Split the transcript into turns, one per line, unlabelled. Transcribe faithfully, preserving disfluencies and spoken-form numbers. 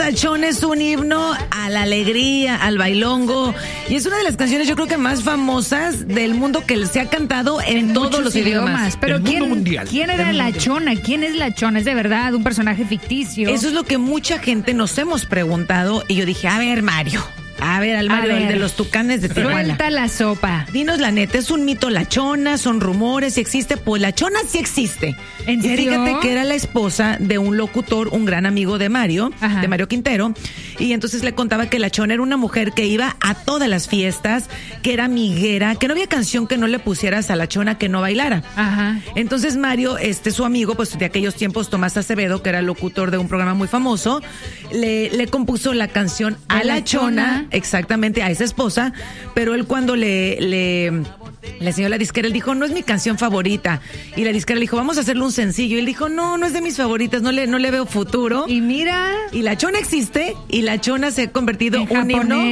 Esa Chona es un himno a la alegría, al bailongo, y es una de las canciones yo creo que más famosas del mundo que se ha cantado en, en todos los idiomas. idiomas.
Pero
del
¿quién,
mundo mundial.
¿quién era
del
la
mundo.
Chona? ¿Quién es la Chona? ¿Es de verdad un personaje ficticio?
Eso es lo que mucha gente nos hemos preguntado, y yo dije, a ver, Mario, a ver, al Mario, el de los Tucanes de Tijuana.
Suelta la sopa.
Dinos la neta, ¿es un mito la Chona? ¿Son rumores? ¿Si existe? Pues la Chona sí existe.
¿En serio?
Y fíjate que era la esposa de un locutor, un gran amigo de Mario,
Ajá.
de Mario Quintero, y entonces le contaba que la Chona era una mujer que iba a todas las fiestas, que era amiguera, que no había canción que no le pusieras a la Chona que no bailara.
Ajá.
Entonces Mario, este su amigo, pues de aquellos tiempos, Tomás Acevedo, que era el locutor de un programa muy famoso, le, le compuso la canción a, a la, la Chona, Chona, exactamente, a esa esposa, pero él cuando le, le, le enseñó la disquera, él dijo, no es mi canción favorita, y la disquera le dijo, vamos a hacerle un sencillo, y él dijo, no, no es de mis favoritas, no le, no le veo futuro.
Y mira.
Y la Chona existe, y la Chona se ha convertido en un himno